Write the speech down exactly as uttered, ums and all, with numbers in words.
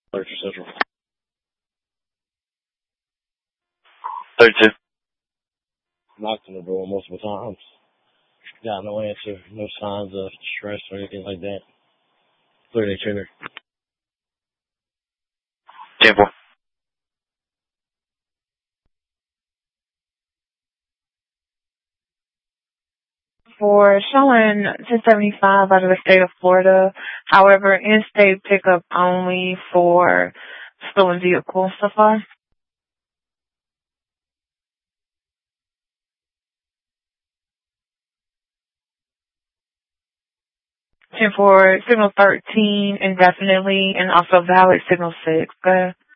thirty Central. thirty-two. Knocked on the door multiple times. Got no answer, no signs of stress or anything like that. thirty tuner. ten four. For showing ten seventy-five out of the state of Florida. However, in-state pickup only for stolen vehicles so far. ten four, signal thirteen indefinitely, and also valid signal six. Go ahead.